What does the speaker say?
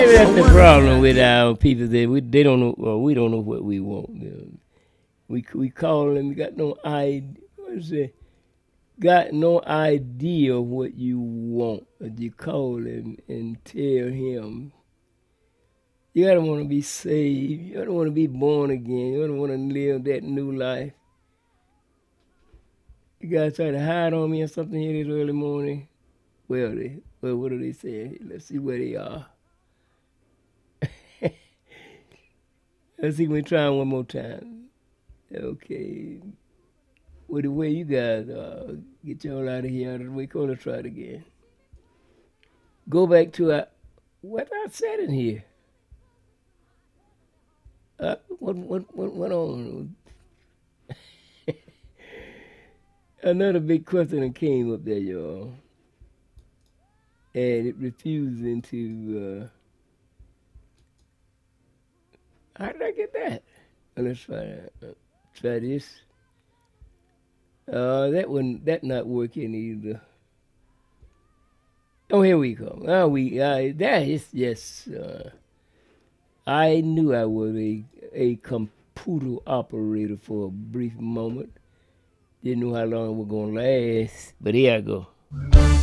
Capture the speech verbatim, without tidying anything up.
That's the problem with our people. That we they don't know. Well, we don't know what we want. You know. We we call them. We got no idea. What is it? Got no idea what you want. But you call him and tell him. You gotta want to be saved. You gotta want to be born again. You gotta want to live that new life. You guys try to hide on me or something here this early morning. Well, they, well, what are they saying? Let's see where they are. Let's see. We try one more time. Okay. Well, the way you guys are, get y'all out of here. We're gonna try it again. Go back to our, what I said in here. Uh, what what what went on? Another big question that came up there, y'all, and it refusing to. Uh, how did I get that? Well, let's try that. Uh, try this. Uh, that one that not working either. Oh, here we go. Oh, we uh, that is yes. Uh, I knew I was a a computer operator for a brief moment. Didn't know how long it was gonna last, but here I go.